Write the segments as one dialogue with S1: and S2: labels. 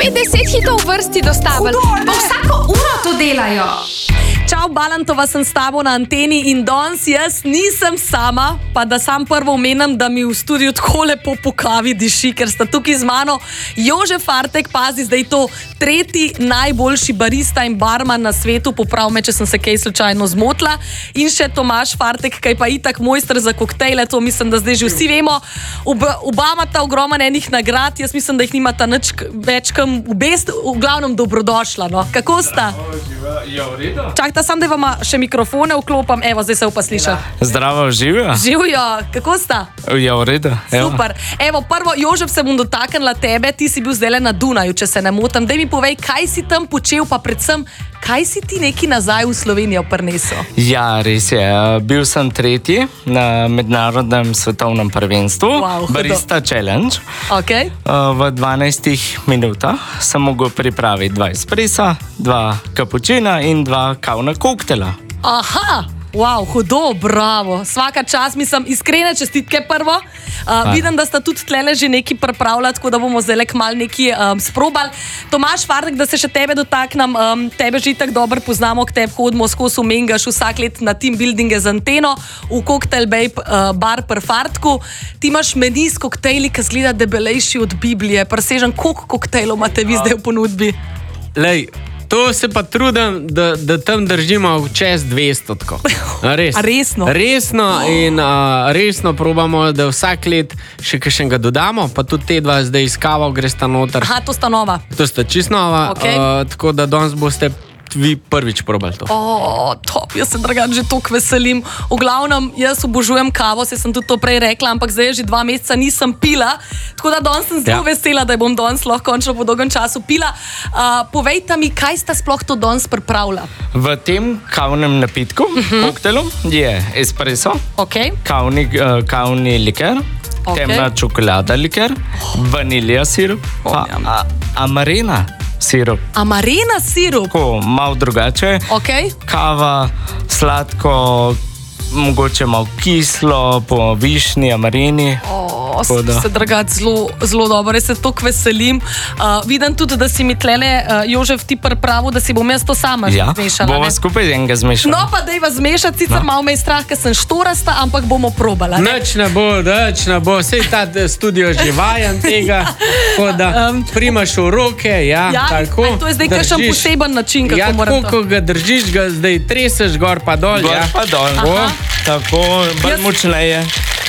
S1: 5-10 hitov v vrsti dostavili. Pa vsako uro to delajo.
S2: Čau, Balantova, sem s tabo na anteni in danes jaz nisem sama, pa da sam prvo omenim, da mi v studiu tako lepo po kavi diši, ker sta tukaj z mano Jože Fartek, pazi, zdaj to tretji najboljši barista in barman na svetu, poprav me, če sem se kaj slučajno zmotila, in še Tomaž Fartek, ki je pa itak mojster za koktejle, to mislim, da zdaj že vsi vemo. Oba imata ogroman enih nagrad, jaz mislim, da jih nimata nič več kam v glavnem dobrodošla, no. Kako sta? Čakajte, sam da vam še mikrofone vklopam, evo, zdaj se pa sliša.
S3: Zdravo, živijo.
S2: Živijo, kako sta?
S3: Ja, v redu.
S2: Super. Evo, prvo, Jožef, se bom dotaknila tebe, ti si bil zdaj na Dunaju, če se ne motim. Daj mi povej, kaj si tam počel, pa predvsem, kaj si ti neki nazaj v Slovenijo prinesel?
S3: Ja, res je. Bil sem tretji na mednarodnem svetovnem prvenstvu, Barista Challenge.
S2: Okay.
S3: V 12 minutah sem mogel pripraviti 2 espressa, 2 kapučina in 2 kavna koktela.
S2: Aha! Wow, hudo, bravo. Svaka čast, mislim, iskrene čestitke prvo. Vidim, da sta tudi tlele že neki pripravljali, tako da bomo zdaj kmalu neki sprobali. Tomaž Fartek, da se še tebe dotaknem, tebe že tako dobro poznamo, k tebi hodimo skozi Mengaš vsak let na team buildinge z anteno v Cocktail Babe bar pri Fartku. Ti imaš meni s koktejli, ki zgleda debelejši od Biblije. Presežen, koliko koktejlov imate vi zdaj v ponudbi?
S4: Lej, to se pa trudim, da tam držimo čez 200 tako. Res.
S2: A resno?
S4: Resno in resno probamo, da vsak let še kakšnega dodamo, pa tudi te dva zdaj iz kava gresta noter.
S2: Aha, to sta nova.
S4: To sta čisto nova,
S2: Okay.
S4: Tako da danes boste vi prvič probali to.
S2: Top, jaz se drugače že toliko veselim. V glavnem, jaz obožujem kavo, se sem tudi to prej rekla, ampak zdaj že 2 meseca nisem pila, tako da danes sem zelo vesela, da bom danes lahko končno po dolgem času pila. Povejte mi, kaj sta sploh to danes pripravila?
S3: V tem kavnem napitku, koktelu, je espresso, kavni liker, temna čokolada liker, vanilija sirup, pa amarena sirup.
S2: Amarena sirup?
S3: Tako, malo drugače. Kava, sladko, mogoče malo kislo, po višnji, amareni.
S2: Se drugače zelo dobro, jaz se toliko veselim. Vidim tudi, da si mi tlele, Jožef, ti pripravil, da si bom jaz to sama zmešala.
S3: Bova skupaj enega zmešala.
S2: No, pa dajva zmešati, sicer malo me je strah, ker sem štorasta, ampak bomo probala.
S4: Nič ne bo, sej ta studio že vajan tega, tako da primaš v roke, tako.
S2: To je zdaj kakšen poseben način, kako moram to.
S4: Tako, ko ga držiš, ga zdaj treseš gor pa dol.
S3: Gor pa dol, tako, bolj močneje.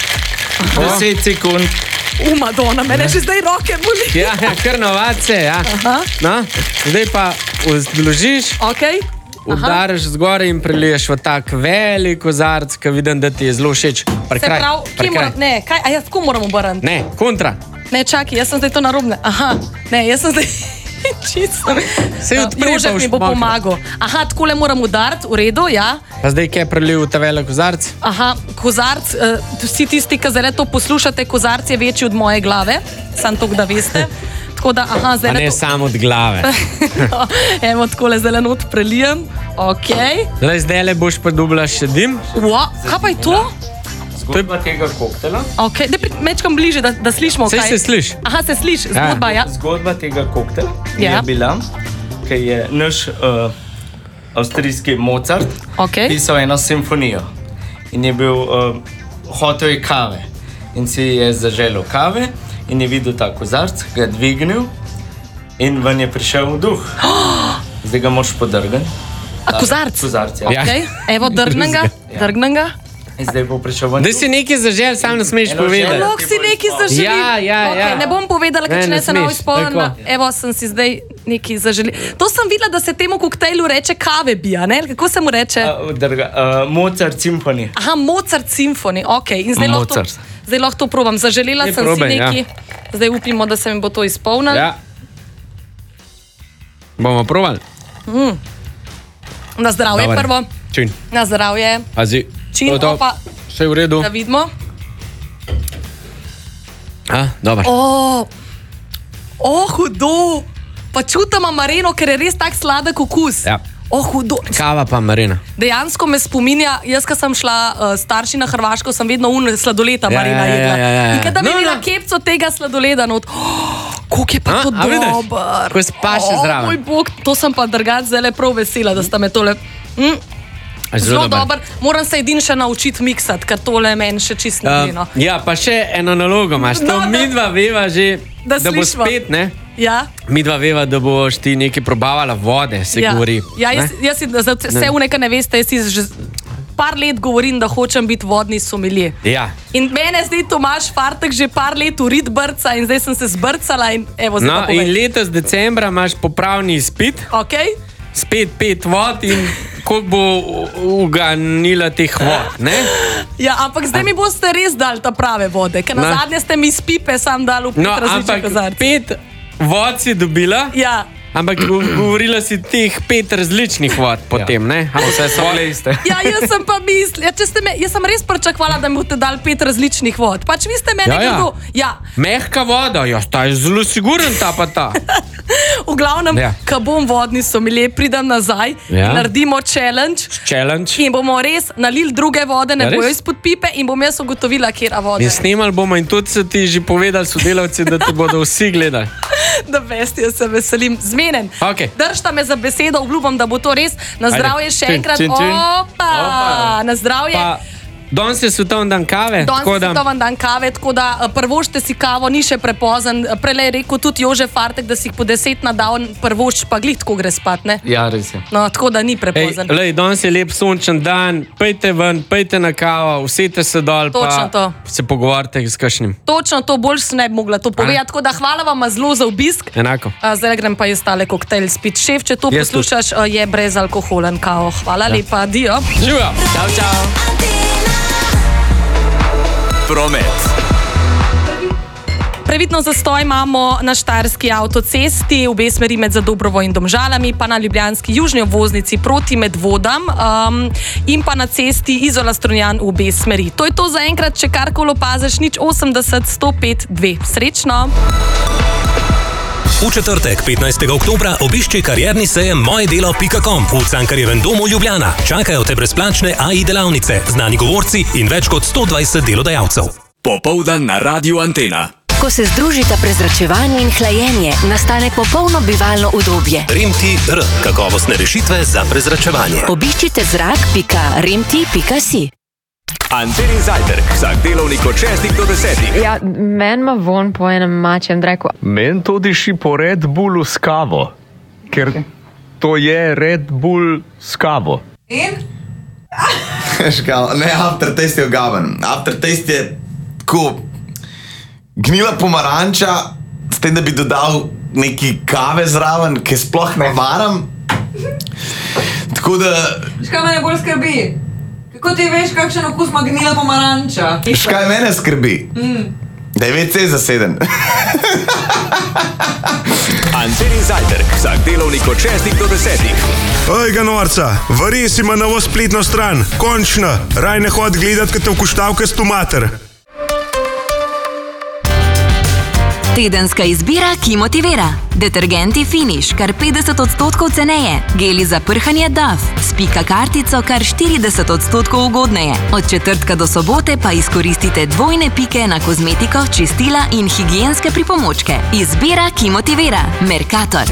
S3: 10 sekund.
S2: Madonna, mene že zdaj roke boli.
S4: Ja, kar novace, No, zdaj pa vzložiš, udariš zgore in preliješ v tak velik kozarc, ki vidim, da ti je zelo všeč.
S2: Se pravi, tako moram obrniti?
S4: Ne, kontra.
S2: Ne, čakaj, jaz sem zdaj to narobne. Jaz sem zdaj čisto. Jožef mi bo pomagal. Takole moram udariti, v redu,
S4: Pa zdaj kaj prelil v ta velik kozarc?
S2: Kozarc, vsi tisti, ki zdaj to poslušate, kozarc je večji od moje glave, samo to, da veste. Tako da, zdaj
S4: ne samo od glave.
S2: Evo, takole zdaj not prelijem.
S4: Zdaj le boš pa dubla še dim.
S2: Kaj pa je to?
S3: Zgodba tega koktela.
S2: Mečkam bliže, da slišimo, kaj.
S4: Se sliš.
S2: Se sliš, zgodba,
S3: Zgodba tega koktela je bila, ker je naš avstrijski Mozart pisal eno simfonijo in je bil, hotel je kave in si je zaželel kave in je videl ta kozarc, ga dvignil in ven je prišel duh. Zdaj ga moš podrgati.
S2: Kozarc?
S3: Kozarc,
S2: Evo, drgnem ga.
S3: Zdaj bo prišel ven.
S4: Da si nekaj zažel, sam ne smeš povedati.
S2: Lahko si nekaj zaželim. Ne bom povedala, ker če ne se nav izpolnila. Evo, sem si zdaj nekaj zaželim. To sem videla, da se temu koktejlu reče kave bija, ne? Kako se mu reče?
S3: Mozart Symphony.
S2: Mozart Symphony, in zdaj lahko to probam. Zaželela sem si nekaj. Zdaj upimo, da se mi bo to izpolnilo.
S4: Bomo probali.
S2: Na zdravje prvo.
S4: Čin.
S2: Na zdravje.
S4: Pazi.
S2: Čin, opa.
S4: Vse v redu.
S2: Da vidimo.
S4: Dobar.
S2: Hudo. Pa čutim amareno, ker je res tak sladek okus. Hudo.
S4: Kava pa amarena.
S2: Dejansko me spominja, jaz, ko sem šla starši na Hrvaško, sem vedno sladoleta amarena jedla. In kada bi imela kepco tega sladoleda not, Koliko je pa to dober.
S4: Ko spaš zraven.
S2: Moj bog, to sem pa drugače zelo prav vesela, da sta me tole... Zelo dober. Moram se edin še naučiti miksati, ker tole meni še čist neglino.
S4: Ja, pa še eno nalogo imaš. To midva veva že, da bo spet, ne?
S2: Ja.
S4: Midva veva, da boš ti nekaj probavala vode, se govori.
S2: Ja, jaz si, za vse v nekaj ne veste, jaz si že par let govorim, da hočem biti vodni sommelier.
S4: Ja.
S2: In mene zdaj Tomaž Fartek že par let urit brca in zdaj sem se zbrcala in evo, zdaj pa povej.
S4: In letos decembra imaš popravni izpit.
S2: Okay.
S4: Spet 5 vod in koliko bo uganila teh vod, ne?
S2: Ja, ampak zdaj mi boste res dali ta prave vode, ker na zadnje ste mi iz pipe sam dali v 5 različnih kozarcev.
S4: 5 vod si dobila, ampak govorila si teh 5 različnih vod potem, ne?
S3: Vse so le iste.
S2: Ja, jaz sem pa mislila, jaz sem res pričakovala, da mi boste dali 5 različnih vod. Pač vi ste meni kdo...
S4: Mehka voda, ta je zelo siguren ta pa ta.
S2: V glavnem, ko bom vodni sommelier, pridem nazaj, naredimo challenge in bomo res nalili druge vode, ne bojo izpod pipe in bom jaz ugotovila, kjera vode.
S4: In snimali bomo in tudi so ti že povedali sodelavci, da te bodo vsi gledali.
S2: Da veste, jaz se veselim. Zmenen. Držta me za besedo, obljubam, da bo to res. Na zdravje še enkrat. Opa! Na zdravje.
S4: Danes je svetovni dan kave.
S2: Danes je svetovni dan kave, tako da prvoščite si kavo, ni še prepozen. Prele je rekel tudi Jože Fartek, da si jih po 10 nadal, prvošč pa glih, tako gre spat, ne?
S3: Ja, res je.
S2: No, tako da ni prepozen.
S4: Danes je lep sončen dan, pejte ven, pejte na kavo, usete se dol, pa se pogovarjate s kakšnim.
S2: Točno to, boljš se ne bi mogla to povedati, tako da hvala vam zelo za obisk.
S4: Enako.
S2: Zdaj grem pa jaz tale koktejl spit. Šef, če to poslušaš, je brezalkoholen kavo. Hvala lepa, dio.
S4: Živijo. Čau, čau.
S5: Promet.
S2: Previdno zastoj imamo na Štajerski avtocesti, obe smeri med Zadobrovo in Domžalami, pa na ljubljanski južni obvoznici proti Medvodam in pa na cesti Izola-Strunjan v obe smeri. To je to za enkrat, če karkoli opaziš, 080 105 2. Srečno!
S5: V četrtek, 15. oktobra, obišči karierni sejem mojedelo.com v Cankarjevem domu Ljubljana. Čakajo te brezplačne AI delavnice, znani govorci in več kot 120 delodajalcev.
S6: Popoldan na Radiu Antena.
S7: Ko se združita prezračevanje in hlajenje, nastane popolno bivalno udobje.
S5: Remti-R. Kakovostne rešitve za prezračevanje.
S7: Obiščite zrak.remti.si.
S6: Antenin zajtrk, vsak delovnik od 6 do 10.
S8: Ja, meni ima von po enem mačjem dreku.
S9: Meni to diši po Red Bullu s kavo, ker to je Red Bull s kavo.
S10: In? Ne, aftertaste je ogaven. Aftertaste je tako gnila pomaranča, s tem, da bi dodal neki kave zraven, ki sploh ne maram. Tako da...
S8: Škaj me bolj skrbi? Kako ti veš, kakšen okus ima gnila pomaranča?
S10: Škaj mene skrbi? Da je WC zaseden.
S6: Antenin zajtrk, vsak delovnik od 6 do 10.
S11: Ojga norca, vari si ima novo spletno stran. Končno, raj ne hod gledat, kad te vkuštavka s tomater.
S7: Tedenska izbira, ki motivira. Detergenti Finish, kar 50% ceneje. Geli za prhanje Dove. Spika kartico, kar 40% ugodneje. Od četrtka do sobote pa izkoristite dvojne pike na kozmetiko, čistila in higienske pripomočke. Izbira, ki motivira. Mercator.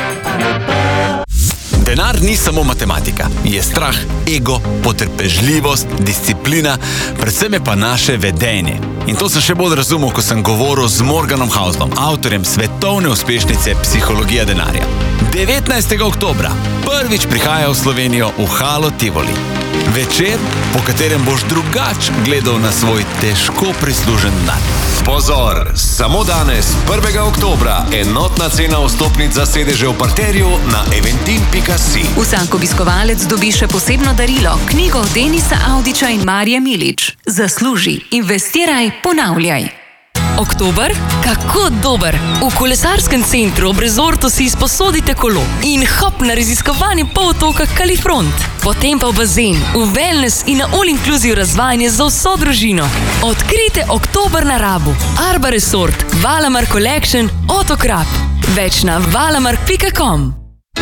S6: Denar ni samo matematika. Je strah, ego, potrpežljivost, disciplina, predvsem je pa naše vedenje. In to sem še bolj razumel, ko sem govoril z Morganom Houselom, avtorjem svetovne uspešnice Psihologija denarja. 19. oktobra prvič prihaja v Slovenijo v Halo Tivoli. Večer, po katerem boš drugač gledal na svoj težko prislužen dan. Pozor, samo danes, 1. oktobra, enotna cena vstopnic za sedeže v parterju na eventim.si.
S7: Vsak obiskovalec dobi še posebno darilo, knjigo Denisa Avdića in Marije Milič. Zasluži, investiraj, ponavljaj. Oktober? Kako dober! V kolesarskem centru ob rezortu si izposodite kolo in hop na raziskovanje polotoka Kalifront. Potem pa v bazen, v wellness in na all-inclusive razvajanje za vso družino. Odkrite oktober na Rabu, Arba Resort, Valamar Collection, Otokrap. Več na valamark.com.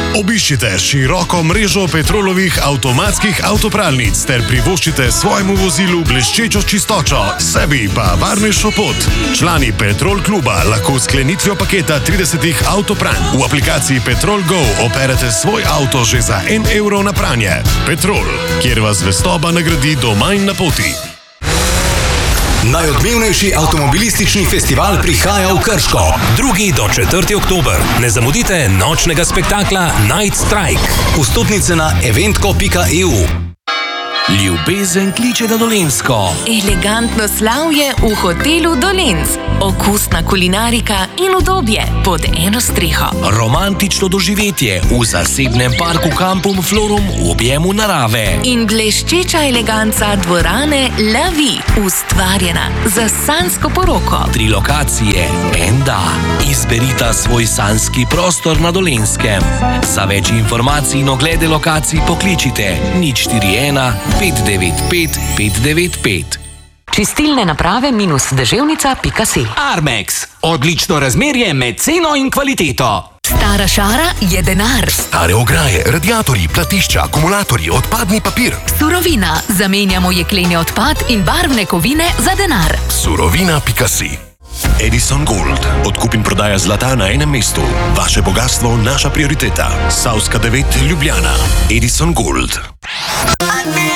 S12: Obiščite široko mrežo Petrolovih avtomatskih avtopralnic ter privoščite svojemu vozilu bleščečo čistočo, sebi pa varnejšo pot. Člani Petrol kluba lahko s sklenitvijo paketa 30 avtopranj v aplikaciji Petrol Go operete svoj avto že za 1 evro na pranje. Petrol, kjer vas zvestoba nagradi doma in na poti.
S5: Najodmevnejši avtomobilistični festival prihaja v Krško. 2. do 4. oktober. Ne zamudite nočnega spektakla Night Strike. Vstopnice na eventko.eu.
S13: Ljubezen kliče na Dolenjsko.
S7: Elegantno slavje v hotelu Dolenc. Okusna kulinarika in udobje pod eno streho.
S13: Romantično doživetje v zasebnem parku Kampum Florum v objemu narave.
S7: In bleščeča eleganca dvorane La Vie, ustvarjena za sanjsko poroko.
S13: 3 lokacije, en da. Izberita svoj sanjski prostor na Dolenskem. Za več informacij in oglede lokacij pokličite 041 595 595.
S7: Čistilne naprave -deževnica.si.
S14: Armex. Odlično razmerje med ceno in kvaliteto.
S7: Stara šara je denar.
S15: Stare ograje, radiatorji, platišča, akumulatorji, odpadni papir.
S7: Surovina. Zamenjamo jekleni odpad in barvne kovine za denar.
S15: Surovina.si. Edison Gold. Odkup in prodaja zlata na enem mestu. Vaše bogatstvo, naša prioriteta. Savska 9, Ljubljana. Edison Gold.